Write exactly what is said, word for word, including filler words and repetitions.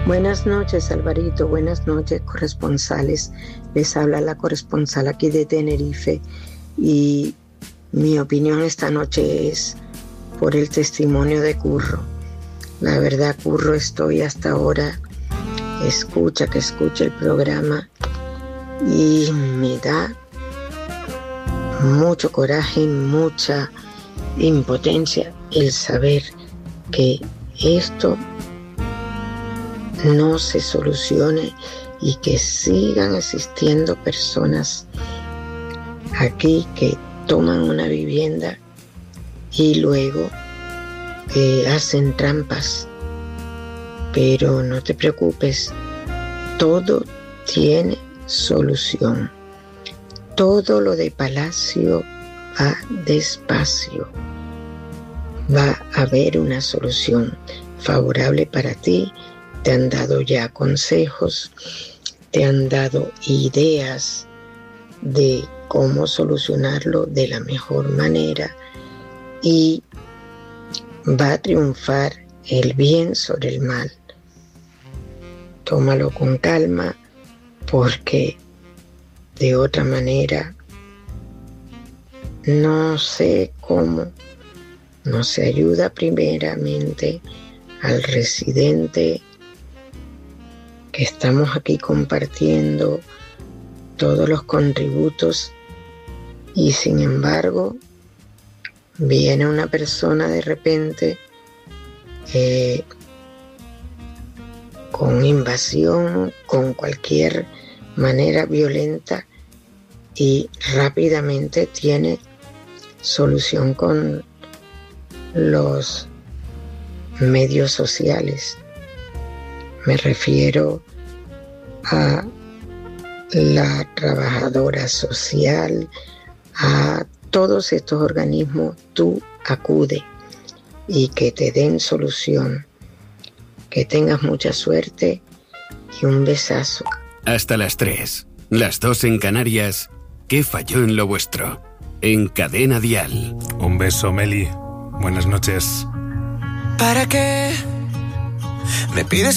Buenas noches, Alvarito. Buenas noches, corresponsales. Les habla la corresponsal aquí de Tenerife y mi opinión esta noche es por el testimonio de Curro. La verdad, Curro, estoy hasta ahora, escucha que escucha el programa y me da mucho coraje y mucha impotencia el saber que esto no se solucione y que sigan existiendo personas aquí que toman una vivienda y luego eh, hacen trampas. Pero no te preocupes, todo tiene solución. Todo lo de Palacio va despacio. Va a haber una solución favorable para ti. Te han dado ya consejos, te han dado ideas de cómo solucionarlo de la mejor manera y va a triunfar el bien sobre el mal. Tómalo con calma porque de otra manera no sé cómo no se ayuda primeramente al residente que estamos aquí compartiendo todos los contributos y sin embargo viene una persona de repente eh, con invasión, con cualquier manera violenta y rápidamente tiene solución con los medios sociales. Me refiero a la trabajadora social, a todos estos organismos. Tú acude y que te den solución. Que tengas mucha suerte y un besazo. Hasta las tres, las dos en Canarias. ¿Qué falló en lo vuestro? En Cadena Dial. Un beso, Meli. Buenas noches. ¿Para qué me pides